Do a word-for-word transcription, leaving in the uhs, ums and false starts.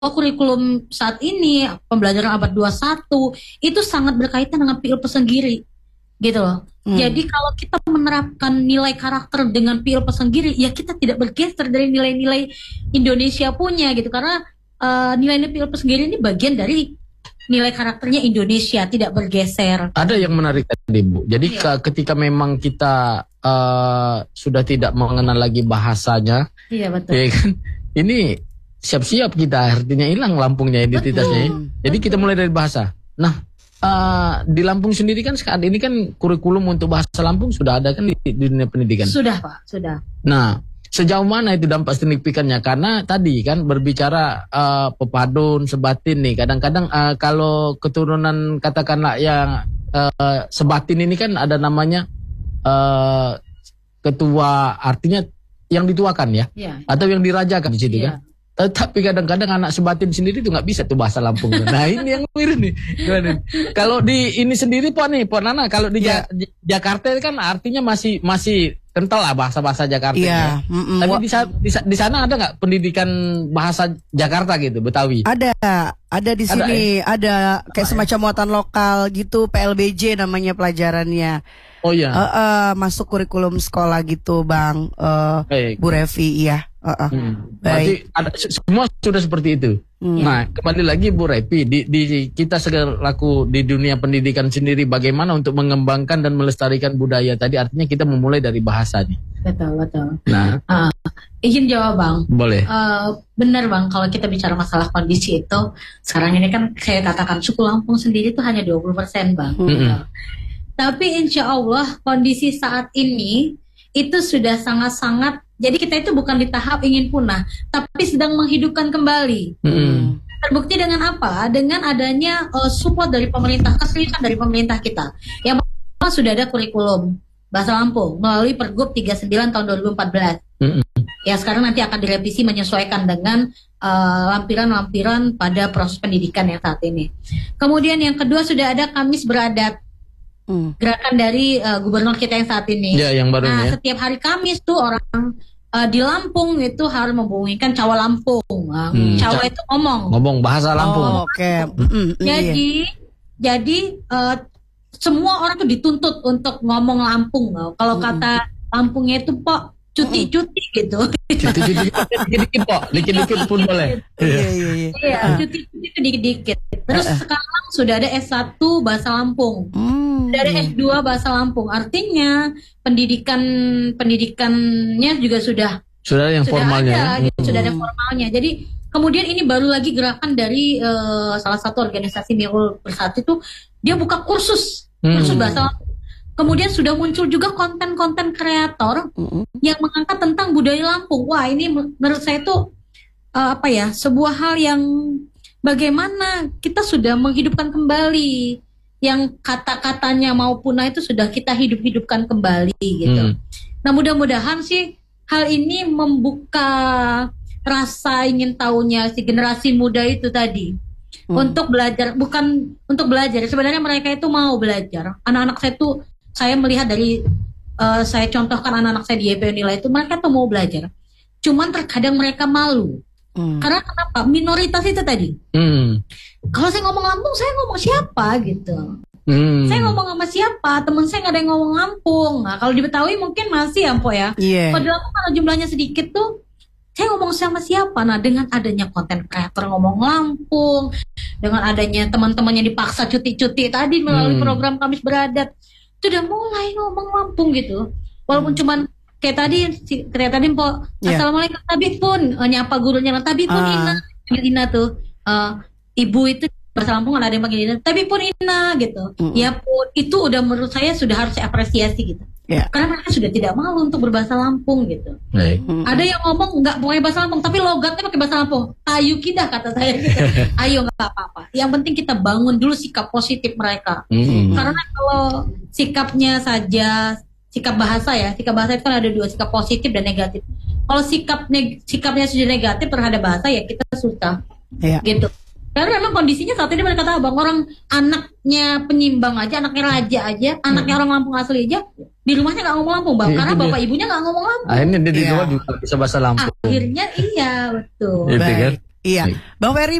kurikulum saat ini, pembelajaran abad dua puluh satu, itu sangat berkaitan dengan P I L Pesenggiri, gitu loh. Hmm. Jadi kalau kita menerapkan nilai karakter dengan P I L Pesenggiri, ya kita tidak bergeser dari nilai-nilai Indonesia punya, gitu. Karena uh, nilai-nilai P I L Pesenggiri ini bagian dari nilai karakternya Indonesia, tidak bergeser. Ada yang menarik tadi, Bu. Jadi ya. ketika memang kita uh, sudah tidak mengenal lagi bahasanya, iya betul. Ya kan? Ini siap-siap kita, artinya hilang Lampungnya, identitasnya. Betul. Jadi betul. Kita mulai dari bahasa. Nah, uh, di Lampung sendiri kan saat ini kan kurikulum untuk bahasa Lampung sudah ada kan di, di dunia pendidikan. Sudah Pak, sudah. Nah, sejauh mana itu dampak signifikannya? Karena tadi kan berbicara uh, pepadun, sebatin nih. Kadang-kadang uh, kalau keturunan katakanlah yang uh, sebatin ini kan ada namanya uh, ketua, artinya yang dituakan ya, ya. Atau yang dirajakan di situ ya. Kan. Tapi kadang-kadang anak sebatin sendiri tuh nggak bisa tuh bahasa Lampung. Nah ini yang mirip nih. Kalau di ini sendiri Pak nih, Pak Nana, kalau di ya. ja Jakarta kan artinya masih masih kental lah bahasa-bahasa Jakarta. Iya. Ya. Mm -mm. Tapi di, di, di sana ada nggak pendidikan bahasa Jakarta gitu, Betawi? Ada, ada di sini, ada, ya? ada kayak oh, semacam muatan lokal gitu, P L B J namanya pelajarannya. Oh iya. Uh, uh, masuk kurikulum sekolah gitu, Bang. Uh, Bu Revi, iya. Uh, uh. Hmm. Berarti ada, semua sudah seperti itu. Hmm. Nah, kembali lagi Bu Revi, di, di kita selaku di dunia pendidikan sendiri, bagaimana untuk mengembangkan dan melestarikan budaya tadi? Artinya kita memulai dari bahasa nih. Betul, betul. Nah, uh, izin jawab Bang. Boleh. Uh, benar Bang, kalau kita bicara masalah kondisi itu, sekarang ini kan saya katakan suku Lampung sendiri itu hanya dua puluh persen Bang. Hmm. Gitu. Tapi insya Allah kondisi saat ini itu sudah sangat-sangat, jadi kita itu bukan di tahap ingin punah, tapi sedang menghidupkan kembali. Hmm. Terbukti dengan apa? Dengan adanya uh, support dari pemerintah, keseriusan dari pemerintah kita. Yang pertama sudah ada kurikulum Bahasa Lampung melalui Pergub tiga puluh sembilan tahun dua ribu empat belas. Hmm. Ya sekarang nanti akan direvisi menyesuaikan dengan lampiran-lampiran uh, pada proses pendidikan yang saat ini. Kemudian yang kedua sudah ada Kamis Beradat. Hmm. Gerakan dari uh, gubernur kita yang saat ini. Ya, yang baru nah, ya. Setiap hari Kamis tuh orang uh, di Lampung itu harus membunyikan Cawa Lampung. Nah, hmm, Cawa itu ngomong. Ngomong bahasa Lampung. Oh, Oke. Okay. Mm, jadi, iya. jadi uh, semua orang tuh dituntut untuk ngomong Lampung. Nah, kalau hmm. kata Lampungnya itu Pok cuti-cuti gitu. Cuti-cuti dikit-dikit Pok, dikit-dikit pun boleh. Iya, iya, iya. Iya, cuti-cuti itu dikit-dikit. Terus uh, uh. sekarang sudah ada S satu Bahasa Lampung. Hmm. Sudah ada S dua Bahasa Lampung. Artinya pendidikan pendidikannya juga sudah sudah yang sudah formalnya. Ada, ya? gitu, hmm. Sudah ada formalnya. Jadi kemudian ini baru lagi gerakan dari uh, salah satu organisasi Mirul Bersatu itu dia buka kursus, kursus hmm. Bahasa Lampung. Kemudian sudah muncul juga konten-konten kreator mm-hmm. yang mengangkat tentang budaya Lampung. Wah, ini menurut saya itu uh, apa ya, sebuah hal yang bagaimana kita sudah menghidupkan kembali yang kata-katanya mau punah itu sudah kita hidup-hidupkan kembali gitu. Mm. Nah, mudah-mudahan sih hal ini membuka rasa ingin tahunya si generasi muda itu tadi mm. untuk belajar, bukan untuk belajar. Sebenarnya mereka itu mau belajar. Anak-anak saya tuh saya melihat dari uh, saya contohkan anak-anak saya di Y P Unila itu mereka tuh mau belajar, cuman terkadang mereka malu hmm. karena kenapa? Minoritas itu tadi. Hmm. Kalau saya ngomong Lampung, saya ngomong siapa gitu? Hmm. Saya ngomong sama siapa? Temen saya nggak ada yang ngomong Lampung. Nah, kalau di Betawi mungkin masih ya, Mpo ya. Yeah. Kalau di Lampung kalau jumlahnya sedikit tuh, saya ngomong sama siapa? Nah, dengan adanya konten kreator ngomong Lampung, dengan adanya teman-temannya dipaksa cuti-cuti tadi melalui hmm. program Kamis Beradat, sudah mulai ngomong Lampung gitu. Walaupun hmm. cuman kayak tadi kayak tadi Mpo, yeah. Assalamualaikum Tabib pun uh, nyapa gurunya, Tabib pun uh. Ina, Ina tuh uh, ibu itu bahasa Lampung ada yang panggil Ina, Tabib pun Ina gitu. Hmm. Ya pun itu udah menurut saya sudah harus apresiasi gitu. Yeah. Karena mereka sudah tidak malu untuk berbahasa Lampung gitu. Baik. Hmm. Ada yang ngomong nggak pakai bahasa Lampung, tapi logatnya pakai bahasa Lampung. Ayo kita kata saya gitu. Ayo nggak apa-apa. Yang penting kita bangun dulu sikap positif mereka. Hmm. Karena kalau sikapnya saja, sikap bahasa ya, sikap bahasa itu kan ada dua, sikap positif dan negatif. Kalau sikap neg- sikapnya sudah negatif terhadap bahasa ya kita susah. Yeah. Gitu. Karena memang kondisinya saat ini mereka tahu bang, orang anaknya penyimbang aja, anaknya raja aja, hmm. anaknya orang Lampung asli aja, di rumahnya nggak ngomong Lampung bang, karena bapak ibunya nggak ngomong Lampung. Akhirnya dia di rumah juga bisa bahasa Lampung. Akhirnya iya betul. Itu kan? Iya, Baik. Bang Ferry